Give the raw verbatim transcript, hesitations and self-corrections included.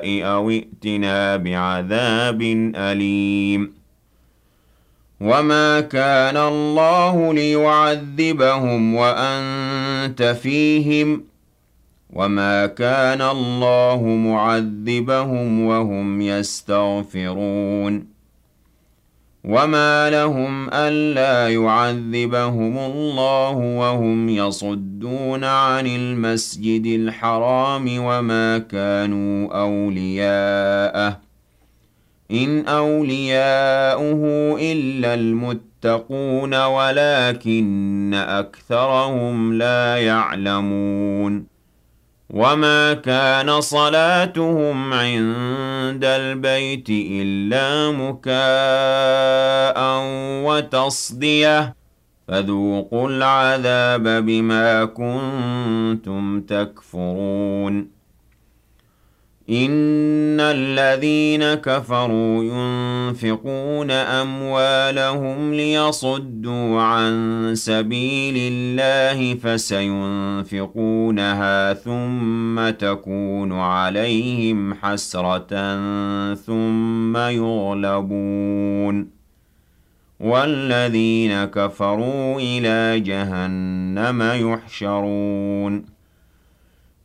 أو ائتنا بعذاب أليم وما كان الله ليعذبهم وأنت فيهم وما كان الله معذبهم وهم يستغفرون وما لهم ألا يعذبهم الله وهم يصدون عن المسجد الحرام وما كانوا أولياءه إن أولياؤه إلا المتقون ولكن أكثرهم لا يعلمون وما كان صلاتهم عند البيت إلا مكاء وتصدية فذوقوا العذاب بما كنتم تكفرون إن الذين كفروا ينفقون أموالهم ليصدوا عن سبيل الله فسينفقونها ثم تكون عليهم حسرة ثم يغلبون والذين كفروا إلى جهنم يحشرون